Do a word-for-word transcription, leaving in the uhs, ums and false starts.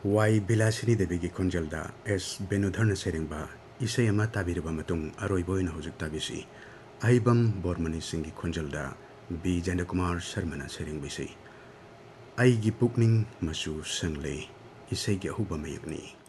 Y बिलासिनी देवी की खोंजलदा S बेनुधरन सेरेंबा इसे अमा ताबिरबा मतुंग अरोइबोइना हुजुक ताबिसी अहिबम बोरमनी सिंह की खोंजलदा बी जयकुमार शर्मना सेरेंबिसी अईगी पुकनिंग मसु संगले इसे की अहुबा मयकनी।